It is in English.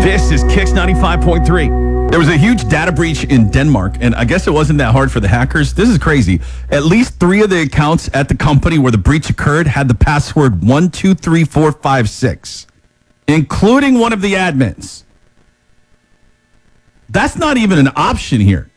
This is Kicks 95.3. There was a huge data breach in Denmark, and I guess it wasn't that hard for the hackers. This is crazy. At least 3 of the accounts at the company where the breach occurred had the password 123456, including one of the admins. That's not even an option here.